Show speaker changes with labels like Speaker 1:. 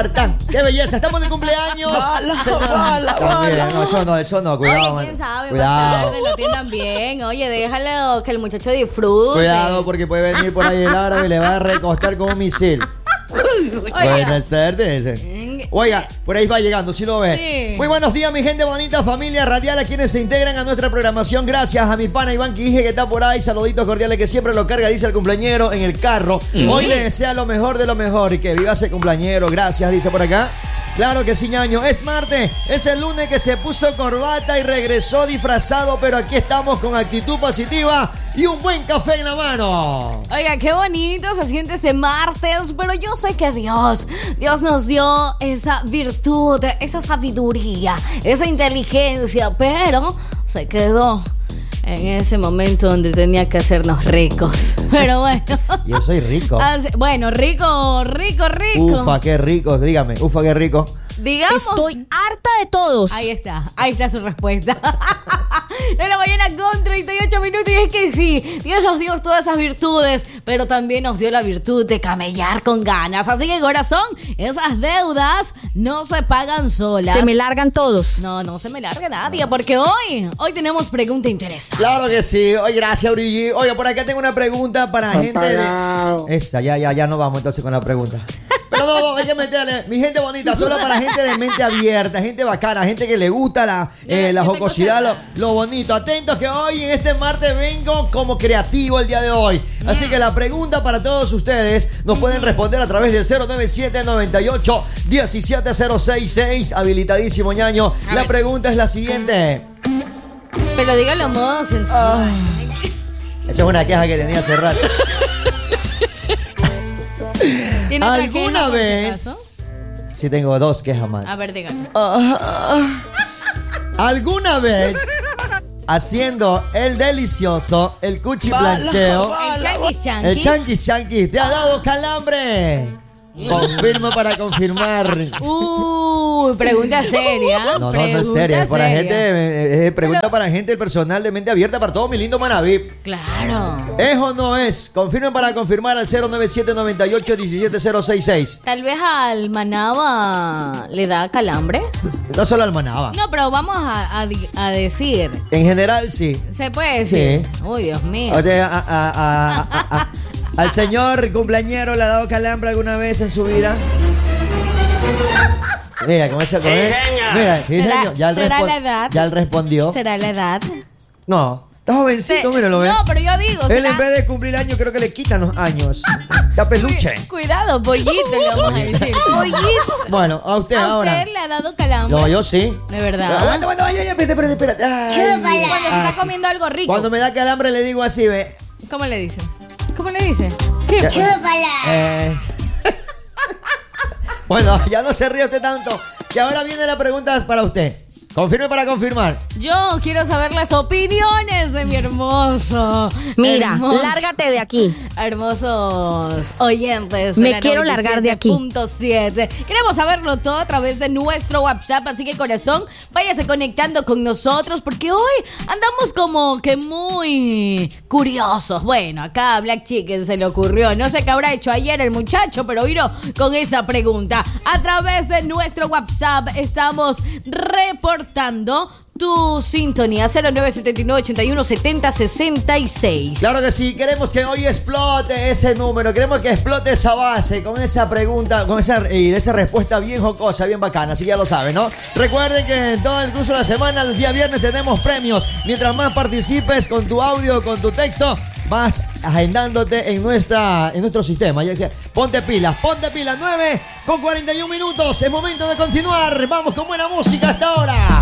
Speaker 1: Marta. ¡Qué belleza! ¡Estamos de cumpleaños! No, eso no, cuidado.
Speaker 2: Oye, quién sabe,
Speaker 1: cuidado.
Speaker 2: que lo atiendan bien. Oye, déjalo que el muchacho disfrute.
Speaker 1: Cuidado, porque puede venir por ahí el árabe y le va a recostar con un misil. Buenas tardes. Oiga, por ahí va llegando, ¿sí lo ve?
Speaker 2: Sí.
Speaker 1: Muy buenos días, mi gente bonita, familia radial, a quienes se integran a nuestra programación. Gracias a mi pana Iván Quije, que está por ahí. Saluditos cordiales, que siempre lo carga, dice el cumpleañero en el carro. Hoy le desea lo mejor de lo mejor y que viva ese cumpleañero. Gracias, dice por acá. Claro que sí, ñaño. Es martes, es el lunes que se puso corbata y regresó disfrazado, pero aquí estamos con actitud positiva y un buen café en la mano.
Speaker 2: Oiga, qué bonito se siente este martes, pero yo sé que Dios nos dio esa virtud, esa sabiduría, esa inteligencia, pero se quedó en ese momento donde tenía que hacernos ricos. Pero bueno.
Speaker 1: Yo soy rico.
Speaker 2: Bueno, rico.
Speaker 1: Ufa, qué rico. Dígame, ufa, qué rico.
Speaker 2: Digamos.
Speaker 3: Estoy harta de todos.
Speaker 2: Ahí está su respuesta. De la mañana con 38 minutos. Y es que sí, Dios nos dio todas esas virtudes, pero también nos dio la virtud de camellar con ganas. Así que, corazón, esas deudas no se pagan solas.
Speaker 3: Se me largan todos.
Speaker 2: No se me larga nadie, porque hoy tenemos pregunta interesante.
Speaker 1: Claro que sí. Oye, gracias, Brigi. Oye, por acá tengo una pregunta para gente de... Esa, ya no vamos entonces con la pregunta. Pero no, hay que meterle. Mi gente bonita, solo para gente de mente abierta, gente bacana, gente que le gusta la jocosidad, lo bonito. Atentos que hoy en este martes vengo como creativo el día de hoy. Así que la pregunta para todos ustedes nos pueden responder a través del 097-98-17066. Habilitadísimo, ñaño. La pregunta es la siguiente.
Speaker 2: Pero dígalo modo sensual.
Speaker 1: Esa es una queja que tenía hace rato. ¿Alguna vez? Sí, tengo dos quejas más.
Speaker 2: A ver, dígalo.
Speaker 1: ¿Alguna vez haciendo el delicioso, el cuchiplancheo, el chanqui, te ha dado calambre? Confirmo para confirmar.
Speaker 2: Pregunta seria.
Speaker 1: No es seria. Es para gente, pregunta para gente del personal de mente abierta, para todo mi lindo Manaví.
Speaker 2: Claro.
Speaker 1: ¿Es o no es? Confirmen para confirmar al 097-98-17066.
Speaker 2: Tal vez al Manaba le da calambre.
Speaker 1: No solo al Manaba.
Speaker 2: No, pero vamos a decir.
Speaker 1: En general, sí.
Speaker 2: ¿Se puede decir?
Speaker 1: Sí.
Speaker 2: Uy, Dios mío.
Speaker 1: ¿Al señor cumpleañero le ha dado calambre alguna vez en su vida? Mira, con eso. Mira, sí, señor.
Speaker 2: ¿Será la edad?
Speaker 1: Ya él respondió.
Speaker 2: ¿Será la edad?
Speaker 1: No. Está jovencito, míralo, ¿ves?
Speaker 2: No, pero yo digo.
Speaker 1: Él en vez de cumplir años, creo que le quitan los años. Está peluche.
Speaker 2: Cuidado, pollito, le vamos a decir. Pollito.
Speaker 1: Bueno, a usted ahora.
Speaker 2: ¿A usted le ha dado calambre?
Speaker 1: No, yo sí.
Speaker 2: De verdad.
Speaker 1: Aguanta, espérate. Ay.
Speaker 2: Cuando se está comiendo algo rico.
Speaker 1: Cuando me da calambre le digo así, ¿ve?
Speaker 2: ¿Cómo le dice? ¿Qué?
Speaker 1: Bueno, ya no se ríe usted tanto. Y ahora viene la pregunta para usted. Confirme para confirmar.
Speaker 2: Yo quiero saber las opiniones de mi hermoso.
Speaker 3: Mira, lárgate de aquí.
Speaker 2: Hermosos oyentes.
Speaker 3: Me quiero largar de aquí.
Speaker 2: 97.7. Queremos saberlo todo a través de nuestro WhatsApp. Así que, corazón, váyase conectando con nosotros porque hoy andamos como que muy curiosos. Bueno, acá a Black Chicken se le ocurrió. No sé qué habrá hecho ayer el muchacho, pero vino con esa pregunta. A través de nuestro WhatsApp estamos reportando tu sintonía 0979-8170-66.
Speaker 1: Claro que sí, queremos que hoy explote ese número, queremos que explote esa base con esa pregunta, con esa respuesta bien jocosa, bien bacana, así ya lo saben, ¿no? Recuerden que en todo el curso de la semana, el día viernes tenemos premios. Mientras más participes con tu audio, con tu texto, vas agendándote en nuestro sistema. Ponte pilas, 9:41. Es momento de continuar. Vamos con buena música hasta ahora.